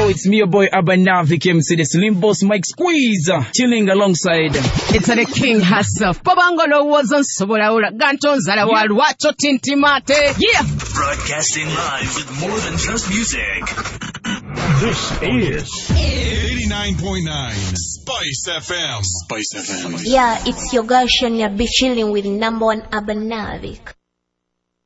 it's me, your boy Abanavik MC, the Slim Boss Mike Squeeze, chilling alongside. It's the king herself. Babangolo wasn't Sobolaura, Ganton Zalawal, Wacho Tintimate. Yeah! Broadcasting live with more than just music. This is 89.9 Spice FM. Spice FM. Yeah, it's your girl Shania B chilling with number one Abanavik.